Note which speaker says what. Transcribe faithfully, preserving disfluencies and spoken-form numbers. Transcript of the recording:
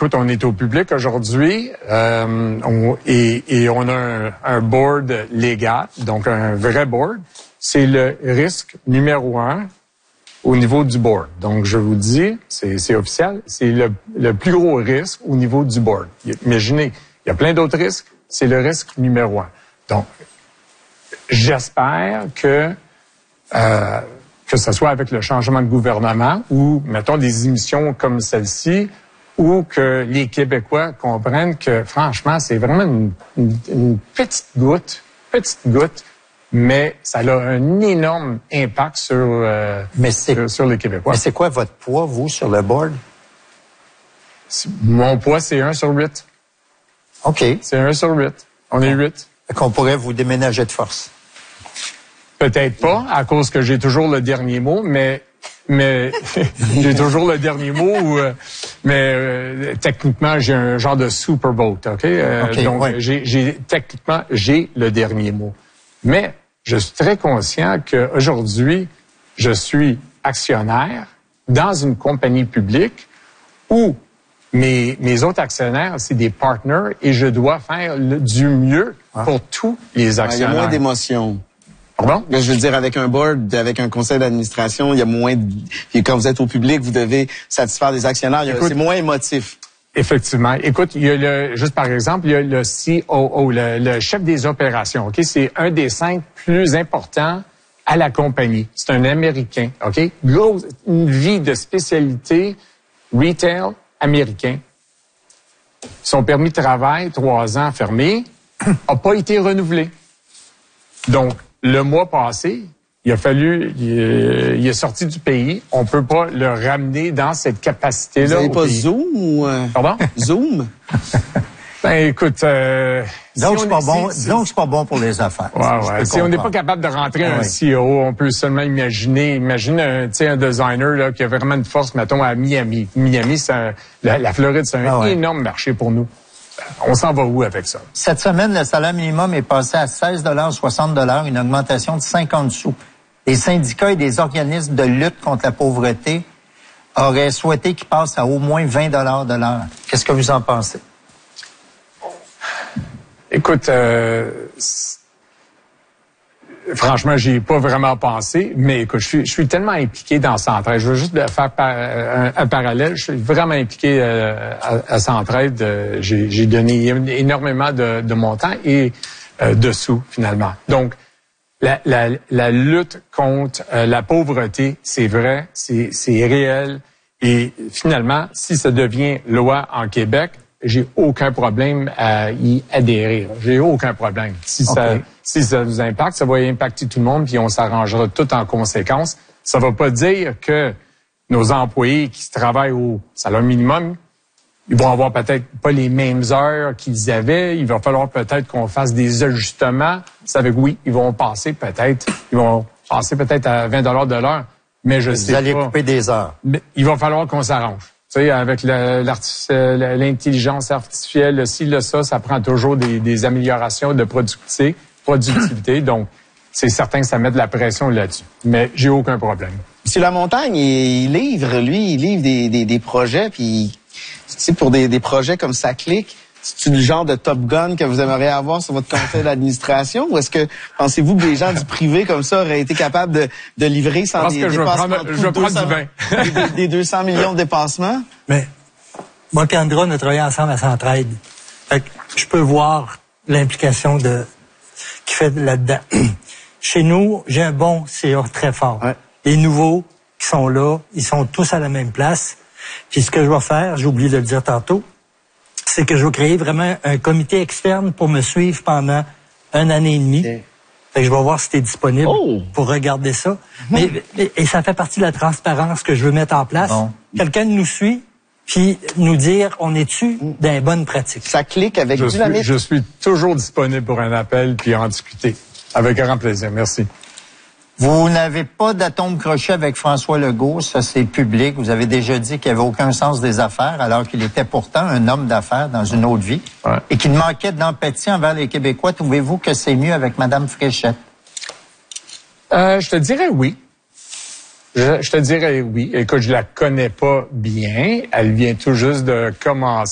Speaker 1: écoute, on est au public aujourd'hui euh, on, et, et on a un, un board légal, donc un vrai board. C'est le risque numéro un au niveau du board. Donc, je vous dis, c'est, c'est officiel, c'est le, le plus gros risque au niveau du board. Imaginez, il y a plein d'autres risques, c'est le risque numéro un. Donc, j'espère que euh, que ce soit avec le changement de gouvernement ou, mettons, des émissions comme celle-ci, ou que les Québécois comprennent que, franchement, c'est vraiment une, une, une petite goutte, petite goutte, mais ça a un énorme impact sur, euh,
Speaker 2: mais c'est,
Speaker 1: sur, sur les Québécois.
Speaker 2: Mais c'est quoi votre poids, vous, sur le board?
Speaker 1: Mon poids, c'est un sur huit.
Speaker 2: OK.
Speaker 1: C'est un sur huit. On est huit.
Speaker 2: Qu'on pourrait vous déménager de force.
Speaker 1: Peut-être pas, à cause que j'ai toujours le dernier mot, mais mais j'ai toujours le dernier mot. Ou, euh, mais euh, techniquement, j'ai un genre de super vote, ok. Euh,
Speaker 2: okay
Speaker 1: donc,
Speaker 2: ouais.
Speaker 1: j'ai, j'ai techniquement j'ai le dernier mot. Mais je suis très conscient qu'aujourd'hui, je suis actionnaire dans une compagnie publique où mes mes autres actionnaires, c'est des partners et je dois faire le, du mieux ah. pour tous les actionnaires.
Speaker 3: Il y a moins d'émotions.
Speaker 1: Pardon?
Speaker 3: Je veux dire, avec un board, avec un conseil d'administration, il y a moins de... Et quand vous êtes au public, vous devez satisfaire des actionnaires. Écoute, c'est moins émotif.
Speaker 1: Effectivement. Écoute, il y a le, juste par exemple, il y a le C O O, le, le chef des opérations. Ok, c'est un des cinq plus importants à la compagnie. C'est un Américain. Ok, grosse, une vie de spécialité retail américain. Son permis de travail, trois ans fermé, a pas été renouvelé. Donc le mois passé, il a fallu, il est, il est sorti du pays. On peut pas le ramener dans cette capacité-là.
Speaker 3: Vous n'avez pas
Speaker 1: pays.
Speaker 3: Zoom ou... Euh,
Speaker 1: Pardon?
Speaker 3: Zoom?
Speaker 1: Ben, écoute... Euh,
Speaker 2: donc,
Speaker 1: si
Speaker 2: c'est pas
Speaker 1: est,
Speaker 2: bon,
Speaker 1: si,
Speaker 2: donc, c'est pas bon pour les affaires.
Speaker 1: Ouais, ouais. Si on n'est pas capable de rentrer ah, un oui. C O O, on peut seulement imaginer, imagine un, un designer là, qui a vraiment une force, mettons, à Miami. Miami, c'est un, la, la Floride, c'est un ah, ouais. énorme marché pour nous. On s'en va où avec ça?
Speaker 2: Cette semaine, le salaire minimum est passé à seize dollars soixante, une augmentation de cinquante sous. Les syndicats et des organismes de lutte contre la pauvreté auraient souhaité qu'il passe à au moins vingt dollars de l'heure. Qu'est-ce que vous en pensez?
Speaker 1: Écoute, euh, franchement, j'y ai pas vraiment pensé, mais écoute, je suis, je suis tellement impliqué dans Centraide. Je veux juste faire par, un, un parallèle. Je suis vraiment impliqué euh, à, à Centraide. Euh, j'ai, j'ai donné énormément de, de mon temps et euh, de sous, finalement. Donc, la, la, la lutte contre euh, la pauvreté, c'est vrai, c'est, c'est réel. Et finalement, si ça devient loi en Québec, j'ai aucun problème à y adhérer. J'ai aucun problème. Si okay. ça, si ça nous impacte, ça va impacter tout le monde, puis on s'arrangera tout en conséquence. Ça va pas dire que nos employés qui travaillent au salaire minimum, ils vont avoir peut-être pas les mêmes heures qu'ils avaient. Il va falloir peut-être qu'on fasse des ajustements. Ça veut dire oui, ils vont passer peut-être, ils vont passer peut-être à vingt dollars de l'heure, mais je
Speaker 2: Vous
Speaker 1: sais
Speaker 2: pas. Vous allez
Speaker 1: pas.
Speaker 2: couper des heures.
Speaker 1: Mais il va falloir qu'on s'arrange. Tu sais, avec le, l'intelligence artificielle, le ci, le ça, ça prend toujours des, des améliorations de productivité. productivité. Donc, c'est certain que ça met de la pression là-dessus. Mais j'ai aucun problème.
Speaker 3: Monsieur Lamontagne, il livre, lui, il livre des, des, des projets, puis tu sais, pour des, des projets comme ça clique, c'est-tu le genre de Top Gun que vous aimeriez avoir sur votre conseil d'administration? Ou est-ce que pensez-vous que des gens du privé comme ça auraient été capables de, de livrer sans des dépassements?
Speaker 1: Je vais prendre du vin.
Speaker 3: des, des deux cents millions de dépassements?
Speaker 4: Mais moi et Andra, on a travaillé ensemble à Centraide. Fait que je peux voir l'implication de qu'il fait là-dedans. Chez nous, j'ai un bon C A très fort. Ouais. Les nouveaux qui sont là, ils sont tous à la même place. Puis ce que je vais faire, j'ai oublié de le dire tantôt, c'est que je vais créer vraiment un comité externe pour me suivre pendant une année et demie. Okay. Fait que je vais voir si t'es disponible oh. pour regarder ça. Mais, et ça fait partie de la transparence que je veux mettre en place. Bon. Quelqu'un nous suit, puis nous dire on est-tu dans les bonnes pratiques.
Speaker 3: Ça clique avec
Speaker 1: je
Speaker 3: dynamique.
Speaker 1: Suis, je suis toujours disponible pour un appel puis en discuter. Avec grand plaisir. Merci.
Speaker 2: Vous n'avez pas d'atome crochet avec François Legault, ça c'est public. Vous avez déjà dit qu'il n'y avait aucun sens des affaires, alors qu'il était pourtant un homme d'affaires dans une autre vie, ouais. et qu'il manquait d'empathie envers les Québécois. Trouvez-vous que c'est mieux avec Mme Fréchette?
Speaker 1: Euh, je te dirais oui. Je, je te dirais oui. Écoute, je la connais pas bien. Elle vient tout juste de commencer.